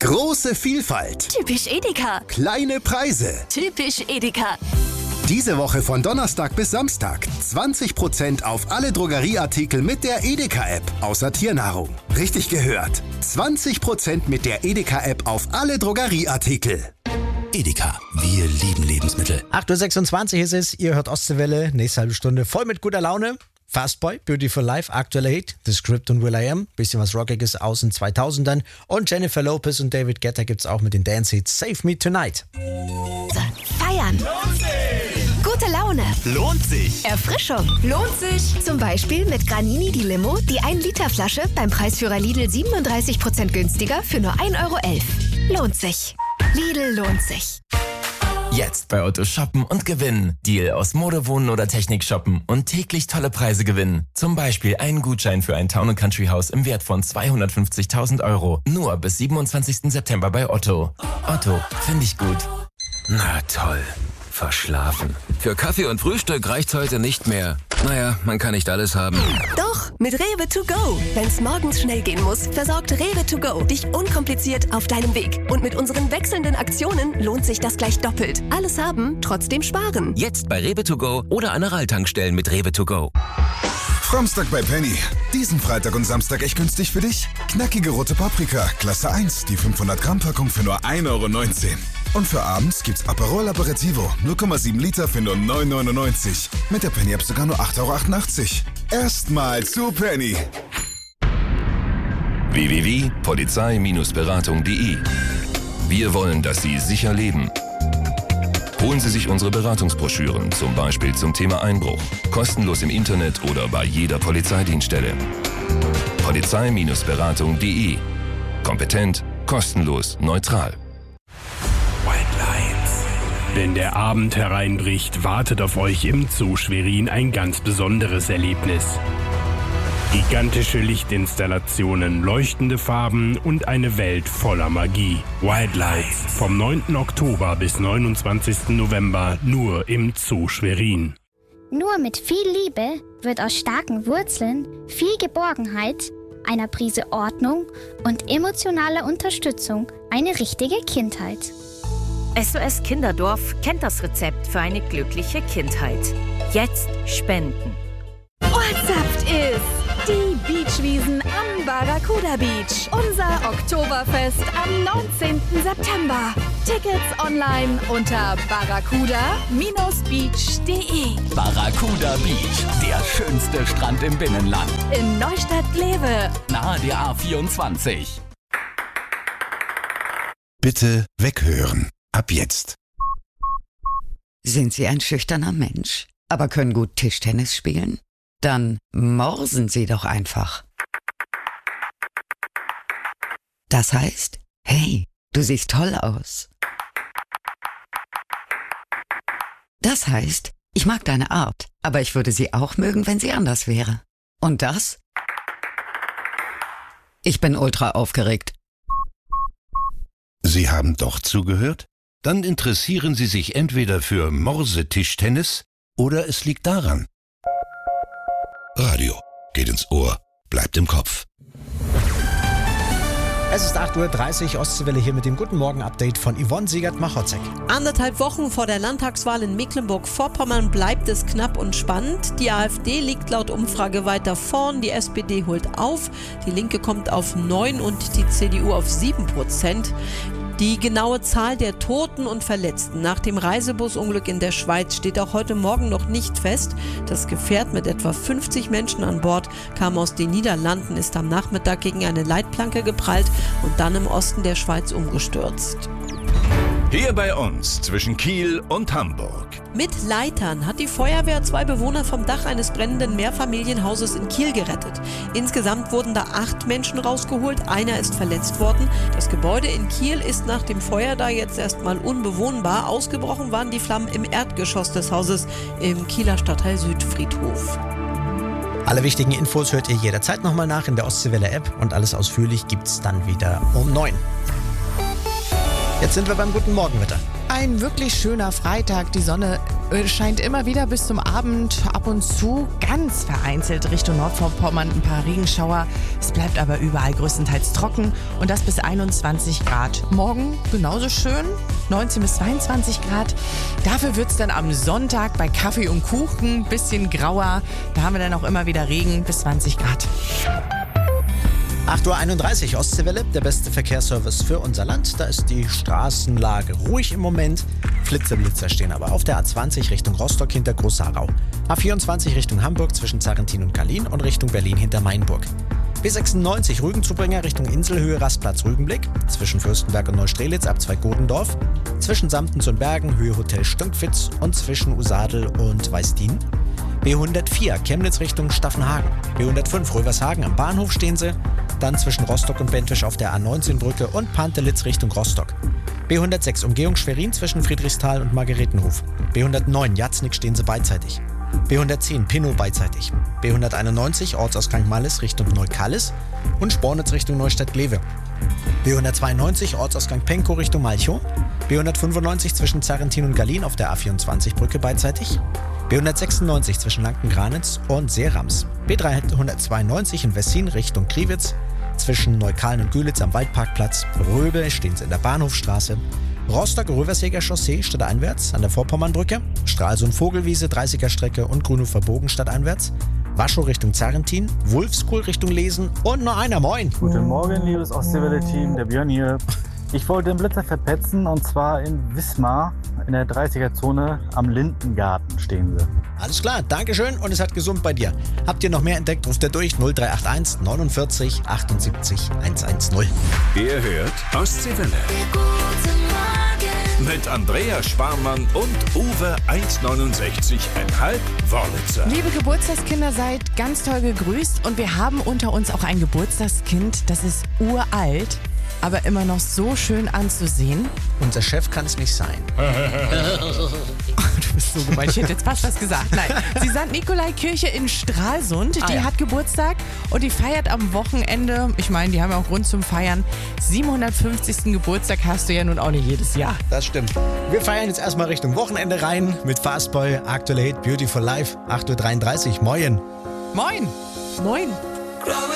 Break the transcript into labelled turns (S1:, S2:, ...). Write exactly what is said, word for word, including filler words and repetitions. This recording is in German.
S1: Große Vielfalt.
S2: Typisch Edeka.
S1: Kleine Preise.
S2: Typisch Edeka.
S1: Diese Woche von Donnerstag bis Samstag zwanzig Prozent auf alle Drogerieartikel mit der Edeka-App, außer Tiernahrung. Richtig gehört. zwanzig Prozent mit der Edeka-App auf alle Drogerieartikel.
S3: Edeka, wir lieben Lebensmittel.
S4: acht Uhr sechsundzwanzig ist es, ihr hört Ostseewelle, nächste halbe Stunde voll mit guter Laune. Fastboy, Beautiful Life, aktueller Hit, The Script und will.i.am, bisschen was Rockiges aus den zweitausendern und Jennifer Lopez und David Guetta gibt's auch mit den Dance-Hits Save Me Tonight.
S2: Feiern. Lohnt sich. Gute Laune.
S3: Lohnt sich.
S2: Erfrischung. Lohnt sich. Zum Beispiel mit Granini die Limo, die ein Liter Flasche beim Preisführer Lidl siebenunddreißig Prozent günstiger für nur ein Euro elf. Lohnt sich. Lidl lohnt sich.
S5: Jetzt bei Otto shoppen und gewinnen. Deal aus Mode, Wohnen oder Technik shoppen und täglich tolle Preise gewinnen. Zum Beispiel einen Gutschein für ein Town and Country Haus im Wert von zweihundertfünfzigtausend Euro. Nur bis siebenundzwanzigsten September bei Otto. Otto, finde ich gut.
S6: Na toll. Verschlafen. Für Kaffee und Frühstück reicht's heute nicht mehr. Naja, man kann nicht alles haben.
S7: Doch, mit Rewe to go. Wenn's morgens schnell gehen muss, versorgt Rewe to go dich unkompliziert auf deinem Weg. Und mit unseren wechselnden Aktionen lohnt sich das gleich doppelt. Alles haben, trotzdem sparen.
S6: Jetzt bei Rewe to go oder an Aral-Tankstellen mit Rewe to go.
S8: Samstag bei Penny. Diesen Freitag und Samstag echt günstig für dich? Knackige rote Paprika, Klasse eins, die fünfhundert Gramm Packung für nur ein Euro neunzehn. Und für abends gibt's Aperol Aperitivo, null Komma sieben Liter für nur neun Euro neunundneunzig. Mit der Penny-App sogar nur acht Euro achtundachtzig. Erstmal zu Penny.
S9: w w w punkt polizei Beratung punkt de. Wir wollen, dass Sie sicher leben. Holen Sie sich unsere Beratungsbroschüren, zum Beispiel zum Thema Einbruch. Kostenlos im Internet oder bei jeder Polizeidienststelle. polizei Beratung punkt de. Kompetent, kostenlos, neutral.
S10: Wenn der Abend hereinbricht, wartet auf euch im Zoo Schwerin ein ganz besonderes Erlebnis. Gigantische Lichtinstallationen, leuchtende Farben und eine Welt voller Magie. Wildlights vom neunten Oktober bis neunundzwanzigsten November nur im Zoo Schwerin.
S11: Nur mit viel Liebe wird aus starken Wurzeln viel Geborgenheit, einer Prise Ordnung und emotionaler Unterstützung eine richtige Kindheit.
S12: S O S Kinderdorf kennt das Rezept für eine glückliche Kindheit. Jetzt spenden.
S13: WhatsApp ist die Beachwiesen am Barracuda Beach. Unser Oktoberfest am neunzehnten September. Tickets online unter barracuda beach punkt de.
S3: Barracuda Beach, der schönste Strand im Binnenland.
S13: In Neustadt-Glewe.
S3: Nahe der A vierundzwanzig.
S14: Bitte weghören. Ab jetzt.
S15: Sind Sie ein schüchterner Mensch, aber können gut Tischtennis spielen? Dann morsen Sie doch einfach. Das heißt, hey, du siehst toll aus. Das heißt, ich mag deine Art, aber ich würde sie auch mögen, wenn sie anders wäre. Und das? Ich bin ultra aufgeregt.
S14: Sie haben doch zugehört? Dann interessieren Sie sich entweder für Morsetischtennis oder es liegt daran. Radio geht ins Ohr, bleibt im Kopf.
S4: Es ist acht Uhr dreißig, Ostseewelle hier mit dem Guten Morgen-Update von Yvonne Siegert-Machotzek.
S16: Anderthalb Wochen vor der Landtagswahl in Mecklenburg-Vorpommern bleibt es knapp und spannend. Die AfD liegt laut Umfrage weiter vorn, die S P D holt auf, die Linke kommt auf neun und die C D U auf sieben Prozent. Die genaue Zahl der Toten und Verletzten nach dem Reisebusunglück in der Schweiz steht auch heute Morgen noch nicht fest. Das Gefährt mit etwa fünfzig Menschen an Bord kam aus den Niederlanden, ist am Nachmittag gegen eine Leitplanke geprallt und dann im Osten der Schweiz umgestürzt.
S17: Hier bei uns zwischen Kiel und Hamburg.
S16: Mit Leitern hat die Feuerwehr zwei Bewohner vom Dach eines brennenden Mehrfamilienhauses in Kiel gerettet. Insgesamt wurden da acht Menschen rausgeholt, einer ist verletzt worden. Das Gebäude in Kiel ist nach dem Feuer da jetzt erstmal unbewohnbar. Ausgebrochen waren die Flammen im Erdgeschoss des Hauses im Kieler Stadtteil Südfriedhof.
S4: Alle wichtigen Infos hört ihr jederzeit nochmal nach in der Ostseewelle-App und alles ausführlich gibt's dann wieder um neun. Jetzt sind wir beim guten Morgenwetter.
S18: Ein wirklich schöner Freitag. Die Sonne scheint immer wieder bis zum Abend ab und zu ganz vereinzelt Richtung Nordvorpommern ein paar Regenschauer. Es bleibt aber überall größtenteils trocken und das bis einundzwanzig Grad. Morgen genauso schön, neunzehn bis zweiundzwanzig Grad. Dafür wird es dann am Sonntag bei Kaffee und Kuchen ein bisschen grauer. Da haben wir dann auch immer wieder Regen bis zwanzig Grad.
S4: acht Uhr einunddreißig Ostseewelle, der beste Verkehrsservice für unser Land. Da ist die Straßenlage ruhig im Moment. Flitzeblitzer stehen aber auf der A zwanzig Richtung Rostock hinter Groß-Harau. A vierundzwanzig Richtung Hamburg zwischen Zarrentin und Kalin und Richtung Berlin hinter Mainburg. B sechsundneunzig Rügenzubringer Richtung Inselhöhe Rastplatz Rügenblick. Zwischen Fürstenberg und Neustrelitz ab Zweiggodendorf. Zwischen Samtens und Bergen Höhe Hotel Stünkfitz und zwischen Usadel und Weißdien. B hundertvier Chemnitz Richtung Staffenhagen. B hundertfünf Rövershagen am Bahnhof stehen sie. Dann zwischen Rostock und Bentwisch auf der A neunzehn Brücke und Pantelitz Richtung Rostock. B hundertsechs Umgehung Schwerin zwischen Friedrichsthal und Margaretenhof. B hundertneun Jatznig stehen sie beidseitig. B hundertzehn Pinnow beidseitig. B hunderteinundneunzig Ortsausgang Malles Richtung Neukallis und Spornitz Richtung Neustadt-Glewe. B hundertzweiundneunzig Ortsausgang Penkow Richtung Malchow. B hundertfünfundneunzig zwischen Zarrentin und Gallin auf der A vierundzwanzig Brücke beidseitig. B hundertsechsundneunzig zwischen Lanken-Granitz und Seerams. B dreihundertzweiundneunzig in Wessin Richtung Kriwitz. Zwischen Neukalen und Gülitz am Waldparkplatz. Röbe stehen sie in der Bahnhofstraße. Rostock-Röversjäger Chaussee stadteinwärts an der Vorpommernbrücke. Stralsund-Vogelwiese dreißiger Strecke und Grünhofer-Bogen stadteinwärts. Waschow Richtung Zarrentin. Wulfskuhl Richtung Lesen und noch einer, moin.
S19: Guten Morgen, liebes Ostseewelle-Team, der Björn hier. Ich wollte den Blitzer verpetzen und zwar in Wismar in der dreißiger-Zone am Lindengarten stehen sie.
S4: Alles klar, Dankeschön und es hat gesummt bei dir. Habt ihr noch mehr entdeckt, ruft ihr durch null drei acht eins neunundvierzig achtundsiebzig hundertzehn.
S17: Ihr hört Ostseewelle. Mit Andrea Sparmann und Uwe eins neunundsechzig Komma fünf Wörlitzer.
S18: Liebe Geburtstagskinder, seid ganz toll gegrüßt und wir haben unter uns auch ein Geburtstagskind, das ist uralt, aber immer noch so schön anzusehen.
S4: Unser Chef kann es nicht sein.
S18: Du bist so gemein, ich hätte jetzt fast was gesagt. Nein, die Sankt Nikolai-Kirche in Stralsund,
S4: Ah,
S18: die
S4: ja.
S18: hat Geburtstag und die feiert am Wochenende, ich meine, die haben ja auch Grund zum Feiern, siebenhundertfünfzigsten Geburtstag hast du ja nun auch nicht jedes Jahr.
S4: Das stimmt. Wir feiern jetzt erstmal Richtung Wochenende rein mit Fastboy, Aktuelle Hit, Beautiful Life, acht Uhr dreiunddreißig. Moin.
S18: Moin. Moin.